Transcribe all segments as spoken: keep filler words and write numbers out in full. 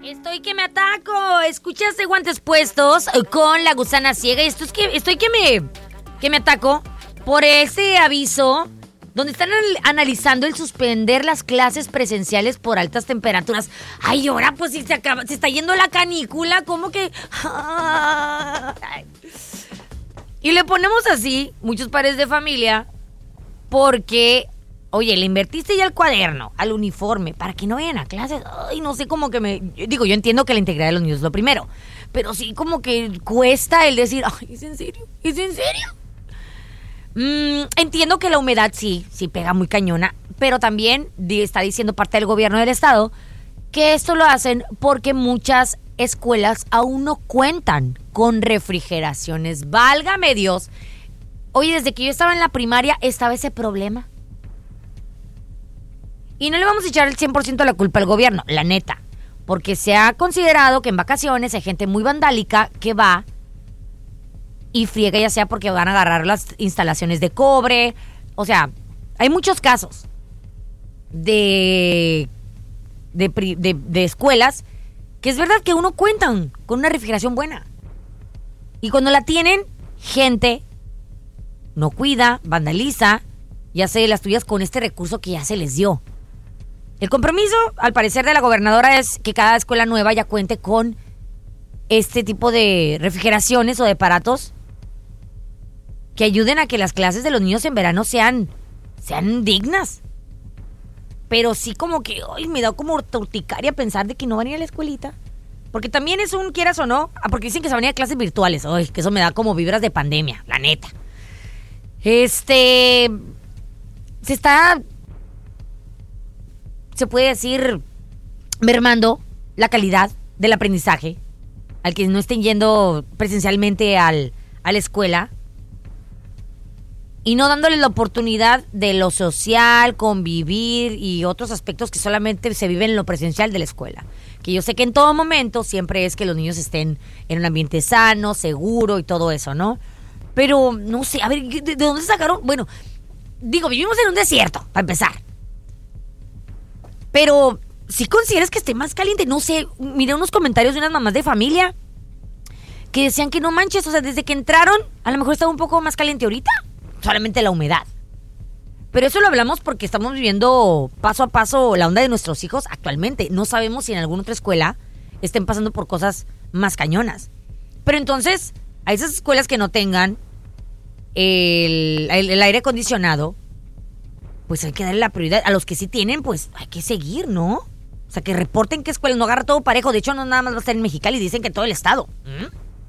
Estoy que me ataco. ¿Escuchaste Guantes Puestos con La Gusana Ciega? Y esto es que estoy que me que me ataco por ese aviso donde están analizando el suspender las clases presenciales por altas temperaturas. Ay, ahora pues si se acaba, se está yendo la canícula, ¿cómo que? Ay. Y le ponemos así muchos padres de familia porque, oye, le invertiste ya al cuaderno, al uniforme, para que no vayan a clases. Ay, no sé, cómo que me... Digo, yo entiendo que la integridad de los niños es lo primero, pero sí como que cuesta el decir, ay, ¿es en serio? ¿Es en serio? Mm, entiendo que la humedad sí, sí pega muy cañona, pero también está diciendo parte del gobierno del estado que esto lo hacen porque muchas escuelas aún no cuentan con refrigeraciones. Válgame Dios. Oye, desde que yo estaba en la primaria estaba ese problema. Y no le vamos a echar el cien por ciento de la culpa al gobierno, la neta. Porque se ha considerado que en vacaciones hay gente muy vandálica que va y friega, ya sea porque van a agarrar las instalaciones de cobre. O sea, hay muchos casos de, de, de, de escuelas que es verdad que uno cuentan con una refrigeración buena. Y cuando la tienen, gente no cuida, vandaliza y hace las tuyas con este recurso que ya se les dio. El compromiso, al parecer, de la gobernadora es que cada escuela nueva ya cuente con este tipo de refrigeraciones o de aparatos que ayuden a que las clases de los niños en verano sean, sean dignas. Pero sí como que, ay, me da como torticaria pensar de que no van a ir a la escuelita. Porque también es un quieras o no, porque dicen que se van a ir a clases virtuales. Ay, que eso me da como vibras de pandemia, la neta. Este... Se está... se puede decir, mermando la calidad del aprendizaje al que no estén yendo presencialmente al, a la escuela y no dándoles la oportunidad de lo social, convivir y otros aspectos que solamente se viven en lo presencial de la escuela. Que yo sé que en todo momento siempre es que los niños estén en un ambiente sano, seguro y todo eso, ¿no? Pero, no sé, a ver, ¿de, de dónde sacaron? Bueno, digo, vivimos en un desierto, para empezar. Pero, si consideras que esté más caliente, no sé, miré unos comentarios de unas mamás de familia que decían que no manches, o sea, desde que entraron, a lo mejor estaba un poco más caliente ahorita, solamente la humedad. Pero eso lo hablamos porque estamos viviendo paso a paso la onda de nuestros hijos actualmente. No sabemos si en alguna otra escuela estén pasando por cosas más cañonas. Pero entonces, a esas escuelas que no tengan el, el, el aire acondicionado, pues hay que darle la prioridad. A los que sí tienen, pues hay que seguir, ¿no? O sea, que reporten qué escuela, no agarra todo parejo. De hecho, no nada más va a estar en Mexicali, dicen que en todo el estado. ¿Mm?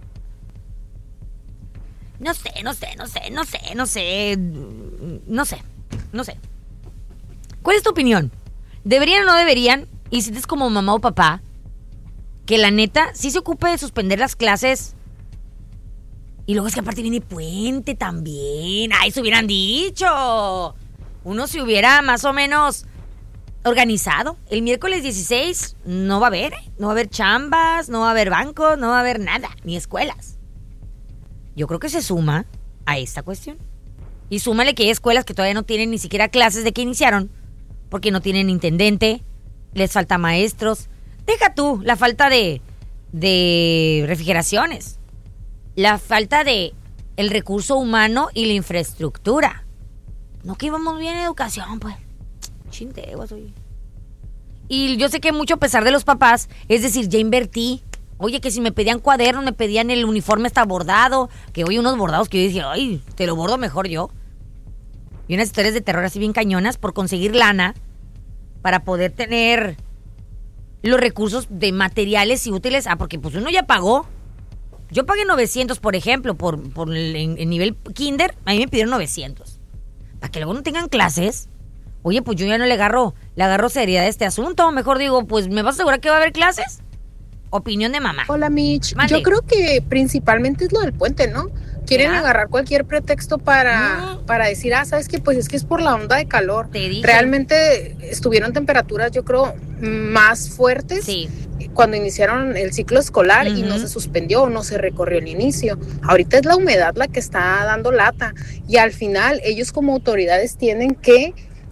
No sé, no sé, no sé, no sé, no sé, no sé, no sé. ¿Cuál es tu opinión? ¿Deberían o no deberían? Y si es como mamá o papá, que la neta sí se ocupe de suspender las clases. Y luego es que aparte viene puente también. ¡Ay, se hubieran dicho! Uno se hubiera más o menos organizado. El miércoles dieciséis no va a haber, ¿eh? No va a haber chambas, no va a haber bancos, no va a haber nada, ni escuelas. Yo creo que se suma a esta cuestión. Y súmale que hay escuelas que todavía no tienen ni siquiera clases de que iniciaron, porque no tienen intendente, les falta maestros. Deja tú la falta de, de refrigeraciones, la falta de el recurso humano y la infraestructura. No que íbamos bien en educación, pues. Chinteguas, oye. Y yo sé que mucho a pesar de los papás, es decir, ya invertí. Oye, que si me pedían cuadernos, me pedían el uniforme hasta bordado. Que oye, unos bordados que yo dije, ay, te lo bordo mejor yo. Y unas historias de terror así bien cañonas por conseguir lana para poder tener los recursos de materiales y útiles. Ah, porque pues uno ya pagó. Yo pagué novecientos, por ejemplo, por, por el, en, en nivel kinder. A mí me pidieron novecientos. Para que luego no tengan clases. Oye, pues yo ya no le agarro, le agarro seriedad a este asunto. Mejor digo, pues, ¿me vas a asegurar que va a haber clases? Opinión de mamá. Hola, Mitch. Mande. Yo creo que principalmente es lo del puente, ¿no? Quieren ¿Ya? agarrar cualquier pretexto para, no. para decir, ah, ¿sabes qué? Pues es que es por la onda de calor. Te dije. Realmente estuvieron temperaturas, yo creo, más fuertes. Sí. Cuando iniciaron el ciclo escolar uh-huh. y no se suspendió, no se recorrió el inicio. Ahorita es la humedad la que está dando lata y al final ellos como autoridades tienen que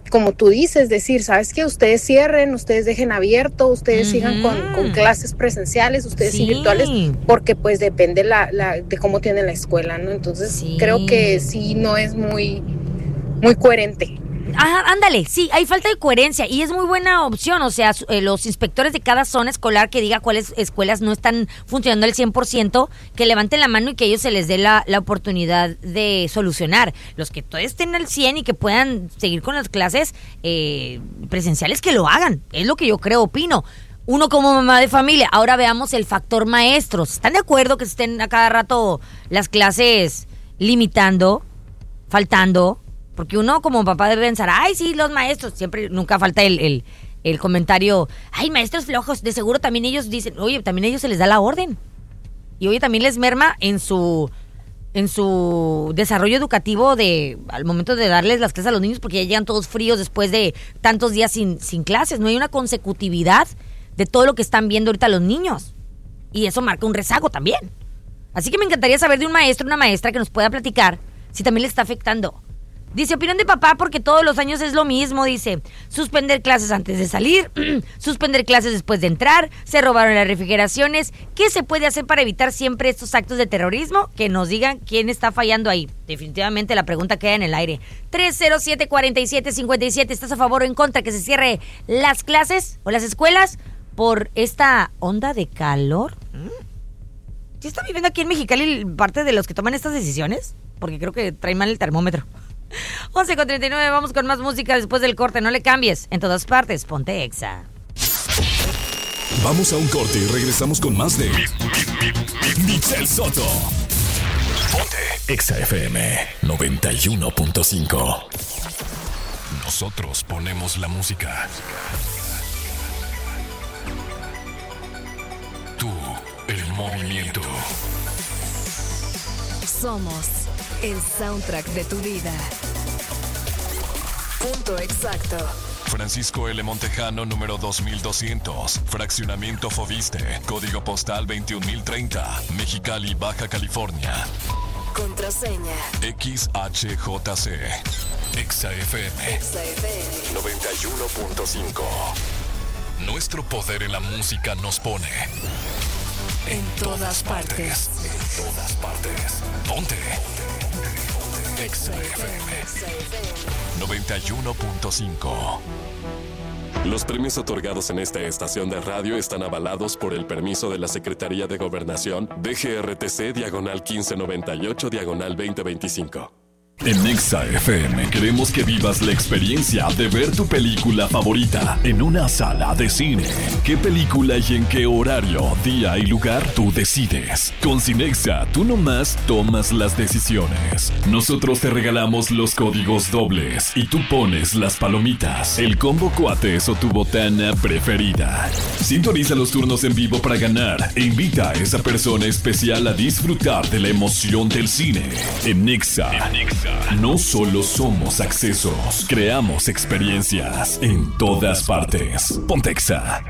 como tú dices, decir, ¿sabes qué? Ustedes cierren, ustedes dejen abierto, ustedes uh-huh. sigan con, con clases presenciales, ustedes sí. virtuales, porque pues depende la, la, de cómo tiene la escuela, ¿no? Entonces sí. creo que sí no es muy, muy coherente. Ajá, ándale, sí, hay falta de coherencia y es muy buena opción, o sea, eh, los inspectores de cada zona escolar que diga cuáles escuelas no están funcionando al cien por ciento, que levanten la mano y que ellos se les dé la, la oportunidad de solucionar. Los que todavía estén al cien y que puedan seguir con las clases eh, presenciales, que lo hagan, es lo que yo creo, opino. Uno como mamá de familia, ahora veamos el factor maestros. ¿Están de acuerdo que estén a cada rato las clases limitando, faltando? Porque uno como papá debe pensar, ay, sí, los maestros, siempre, nunca falta el, el, el comentario, ay, maestros flojos, de seguro también ellos dicen, oye, también a ellos se les da la orden. Y oye, también les merma en su en su desarrollo educativo de al momento de darles las clases a los niños, porque ya llegan todos fríos después de tantos días sin, sin clases. No hay una consecutividad de todo lo que están viendo ahorita los niños. Y eso marca un rezago también. Así que me encantaría saber de un maestro, una maestra que nos pueda platicar si también le está afectando. Dice, opinión de papá, porque todos los años es lo mismo, dice, suspender clases antes de salir, suspender clases después de entrar, se robaron las refrigeraciones. ¿Qué se puede hacer para evitar siempre estos actos de terrorismo? Que nos digan quién está fallando ahí. Definitivamente la pregunta queda en el aire. tres cero siete, cuatro siete cinco siete, ¿estás a favor o en contra que se cierre las clases o las escuelas por esta onda de calor? ¿Sí está viviendo aquí en Mexicali parte de los que toman estas decisiones? Porque creo que trae mal el termómetro. once con treinta y nueve, vamos con más música después del corte. No le cambies, en todas partes, ponte Exa. Vamos a un corte y regresamos con más de Michelle Soto. Ponte Exa F M noventa y uno punto cinco. Nosotros ponemos la música. Tú, el movimiento. Somos el soundtrack de tu vida. Punto exacto. Francisco L. Montejano, número dos mil doscientos. Fraccionamiento Foviste. Código postal veintiún mil treinta. Mexicali, Baja California. Contraseña X H J C. Exa F M. Exa F M noventa y uno punto cinco. Nuestro poder en la música nos pone en todas partes. En todas partes. Ponte Exa F M noventa y uno punto cinco. Los premios otorgados en esta estación de radio están avalados por el permiso de la Secretaría de Gobernación D G R T C diagonal quince noventa y ocho diagonal veinte veinticinco. En Exa F M queremos que vivas la experiencia de ver tu película favorita en una sala de cine. ¿Qué película y en qué horario, día y lugar? Tú decides. Con Cinexa, tú nomás tomas las decisiones. Nosotros te regalamos los códigos dobles y tú pones las palomitas, el combo cuates o tu botana preferida. Sintoniza los turnos en vivo para ganar e invita a esa persona especial a disfrutar de la emoción del cine. En Exa. En Exa. No solo somos accesos, creamos experiencias en todas partes. Ponte Exa.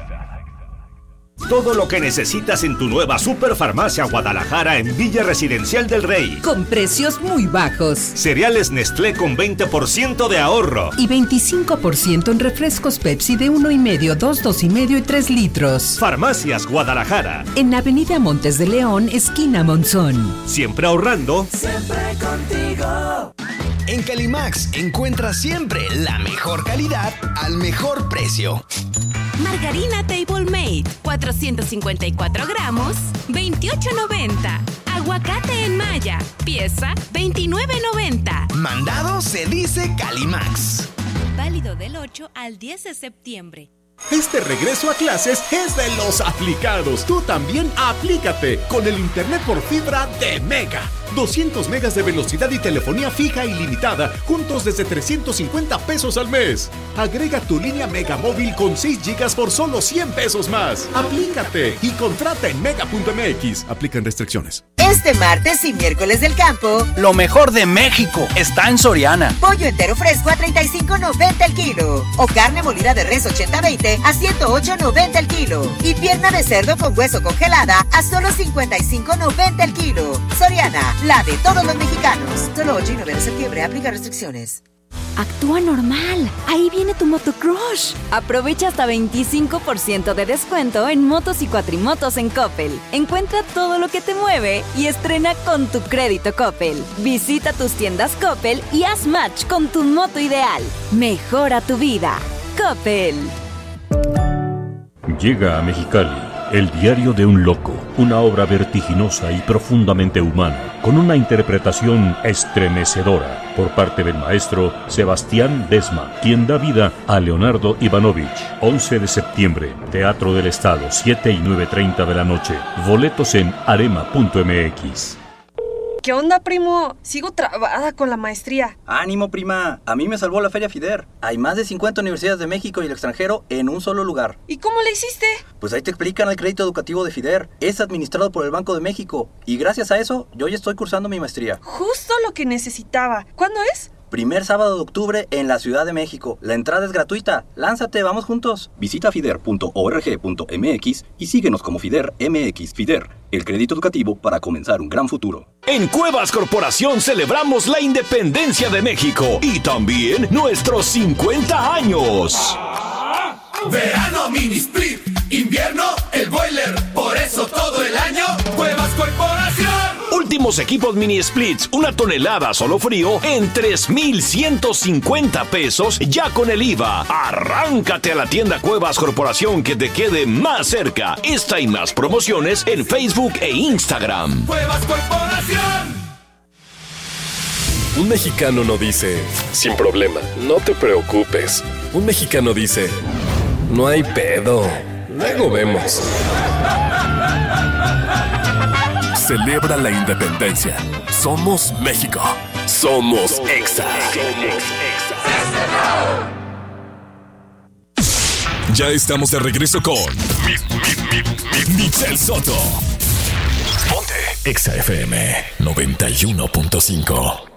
Todo lo que necesitas en tu nueva Superfarmacia Guadalajara en Villa Residencial del Rey. Con precios muy bajos. Cereales Nestlé con veinte por ciento de ahorro. Y veinticinco por ciento en refrescos Pepsi de uno y medio, dos, dos y medio y tres litros. Farmacias Guadalajara. En Avenida Montes de León, esquina Monzón. Siempre ahorrando. Siempre contigo. En Calimax encuentras siempre la mejor calidad al mejor precio. Margarina Table Made, cuatrocientos cincuenta y cuatro gramos, veintiocho noventa. Aguacate en malla, pieza veintinueve noventa. Mandado se dice Calimax. Válido del ocho al diez de septiembre. Este regreso a clases es de los aplicados. Tú también aplícate con el internet por fibra de Mega. doscientos megas de velocidad y telefonía fija ilimitada, juntos desde trescientos cincuenta pesos al mes. Agrega tu línea Mega Móvil con seis gigas por solo cien pesos más. Aplícate y contrata en mega punto m x. Aplican restricciones. Este martes y miércoles del campo, lo mejor de México está en Soriana. Pollo entero fresco a treinta y cinco noventa el kilo. O carne molida de res ochenta veinte a ciento ocho noventa el kilo. Y pierna de cerdo con hueso congelada a solo cincuenta y cinco noventa el kilo. Soriana, la de todos los mexicanos. Solo ocho y nueve de septiembre, aplica restricciones. Actúa normal. Ahí viene tu motocrush. Aprovecha hasta veinticinco por ciento de descuento en motos y cuatrimotos en Coppel. Encuentra todo lo que te mueve y estrena con tu crédito Coppel. Visita tus tiendas Coppel y haz match con tu moto ideal. Mejora tu vida. Coppel. Llega a Mexicali, El diario de un loco, una obra vertiginosa y profundamente humana, con una interpretación estremecedora por parte del maestro Sebastián Desma, quien da vida a Leonardo Ivanovich. once de septiembre, Teatro del Estado, siete y nueve treinta de la noche. Boletos en arema punto m x. ¿Qué onda, primo? Sigo trabada con la maestría. Ánimo, prima. A mí me salvó la Feria FIDER. Hay más de cincuenta universidades de México y el extranjero en un solo lugar. ¿Y cómo le hiciste? Pues ahí te explican el crédito educativo de FIDER. Es administrado por el Banco de México. Y gracias a eso, yo ya estoy cursando mi maestría. Justo lo que necesitaba. ¿Cuándo es? Primer sábado de octubre en la Ciudad de México. La entrada es gratuita. Lánzate, vamos juntos. Visita fider punto org punto m x y síguenos como FIDER M X. FIDER, el crédito educativo para comenzar un gran futuro. En Cuevas Corporación celebramos la independencia de México y también nuestros cincuenta años. Verano mini split, invierno el boiler, por eso todo el año Cuevas Corporación. Últimos equipos mini splits, una tonelada solo frío en tres mil ciento cincuenta pesos ya con el I V A. Arráncate a la tienda Cuevas Corporación que te quede más cerca. Esta y más promociones en Facebook e Instagram. Cuevas Corporación. Un mexicano no dice, sin problema, no te preocupes. Un mexicano dice, no hay pedo, luego vemos. Celebra la independencia. Somos México. Somos Exa. Ya estamos de regreso con Michelle Soto. Ponte Exa F M noventa y uno punto cinco.